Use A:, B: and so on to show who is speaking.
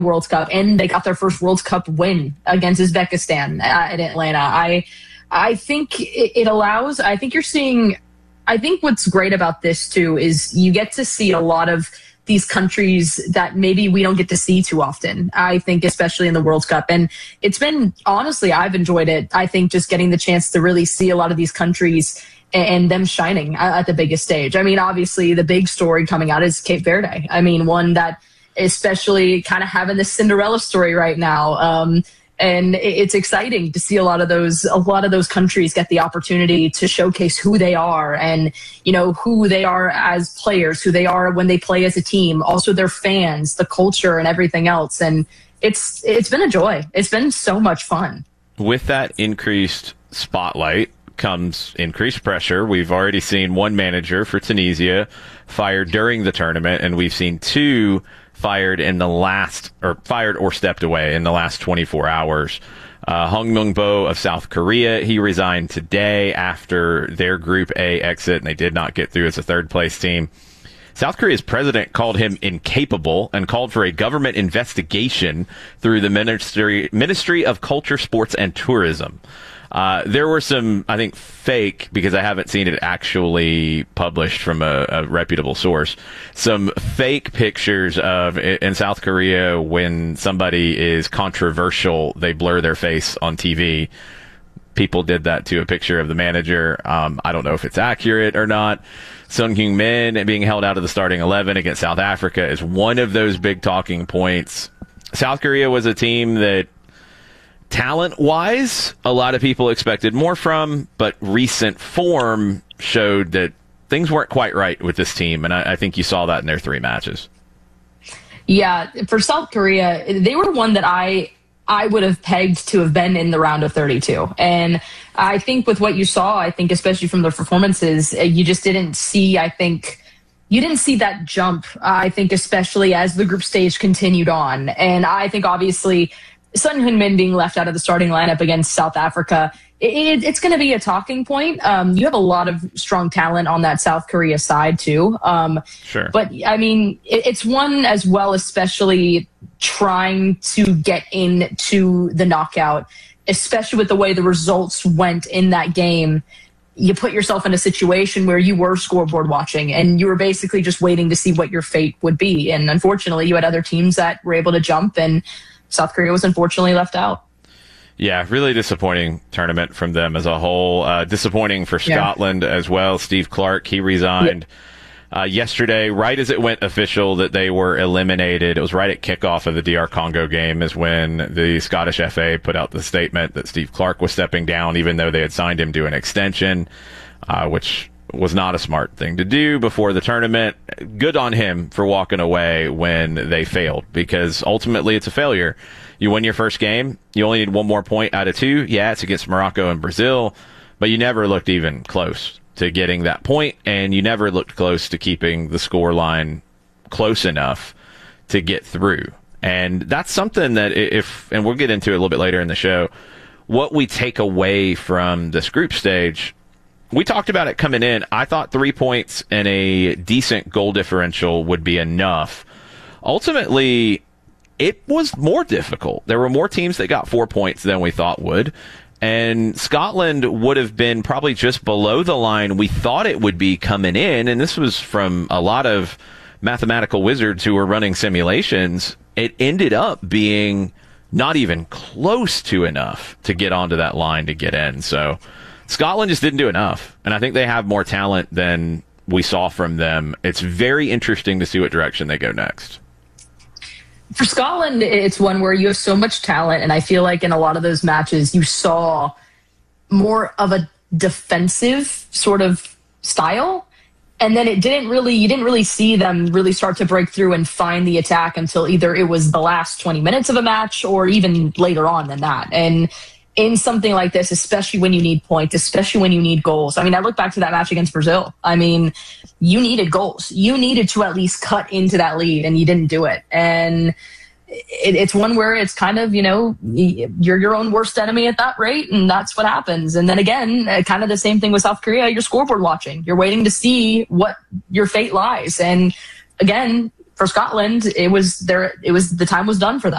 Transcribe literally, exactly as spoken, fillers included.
A: World Cup, and they got their first World Cup win against Uzbekistan uh, in Atlanta. I I think it, it allows, I think you're seeing, I think what's great about this too is you get to see a lot of these countries that maybe we don't get to see too often. I think especially in the World Cup. And it's been, honestly, I've enjoyed it. I think just getting the chance to really see a lot of these countries and them shining at the biggest stage. I mean, obviously the big story coming out is Cape Verde. I mean, one that especially kind of having this Cinderella story right now. Um, And it's exciting to see a lot of those, a lot of those countries get the opportunity to showcase who they are and, you know, who they are as players, who they are when they play as a team, also their fans, the culture and everything else. And it's, it's been a joy. It's been so much fun.
B: With that increased spotlight comes increased pressure. We've already seen one manager for Tunisia fired during the tournament, and we've seen two fired in the last, or fired or stepped away in the last twenty-four hours. Uh, Hong Myung-bo of South Korea, he resigned today after their Group A exit, and they did not get through as a third-place team. South Korea's president called him incapable and called for a government investigation through the Ministry, Ministry of Culture, Sports, and Tourism. Uh, there were some, I think, fake, because I haven't seen it actually published from a, a reputable source, some fake pictures of, in South Korea, when somebody is controversial, they blur their face on T V. People did that to a picture of the manager. Um, I don't know if it's accurate or not. Son Heung-min being held out of the starting eleven against South Africa is one of those big talking points. South Korea was a team that, talent-wise, a lot of people expected more from, but recent form showed that things weren't quite right with this team, and I, I think you saw that in their three matches.
A: Yeah, for South Korea, they were one that I I would have pegged to have been in the round of thirty-two. And I think with what you saw, I think especially from their performances, you just didn't see, I think, you didn't see that jump, I think, especially as the group stage continued on. And I think, obviously, Son Heung-min being left out of the starting lineup against South Africa, it, it, it's going to be a talking point. Um, you have a lot of strong talent on that South Korea side, too. Um,
B: sure.
A: But, I mean, it, it's one as well, especially trying to get into the knockout, especially with the way the results went in that game. You put yourself in a situation where you were scoreboard watching and you were basically just waiting to see what your fate would be. And unfortunately, you had other teams that were able to jump, and South Korea was unfortunately left out.
B: Yeah, really disappointing tournament from them as a whole. Uh, disappointing for Scotland yeah. as well. Steve Clarke, he resigned yeah. uh, yesterday, right as it went official that they were eliminated. It was right at kickoff of the D R Congo game is when the Scottish F A put out the statement that Steve Clarke was stepping down, even though they had signed him to an extension, uh, which was not a smart thing to do before the tournament. Good on him for walking away when they failed, because ultimately it's a failure. You win your first game, you only need one more point out of two. Yeah, it's against Morocco and Brazil, but you never looked even close to getting that point, and you never looked close to keeping the score line close enough to get through. And that's something that if, and we'll get into it a little bit later in the show, what we take away from this group stage. We talked about it coming in. I thought three points and a decent goal differential would be enough. Ultimately, it was more difficult. There were more teams that got four points than we thought would. And Scotland would have been probably just below the line we thought it would be coming in. And this was from a lot of mathematical wizards who were running simulations. It ended up being not even close to enough to get onto that line to get in. So Scotland just didn't do enough, and I think they have more talent than we saw from them. It's very interesting to see what direction they go next.
A: For Scotland, it's one where you have so much talent, and I feel like in a lot of those matches you saw more of a defensive sort of style, and then it didn't really, you didn't really see them really start to break through and find the attack until either it was the last twenty minutes of a match or even later on than that. And in something like this, especially when you need points, especially when you need goals. I mean, I look back to that match against Brazil. I mean, you needed goals. You needed to at least cut into that lead, and you didn't do it. And it, it's one where it's kind of, you know, you're your own worst enemy at that rate, and that's what happens. And then again, kind of the same thing with South Korea. You're scoreboard watching. You're waiting to see what your fate lies. And again, for Scotland, it was there. It was the time was done for them.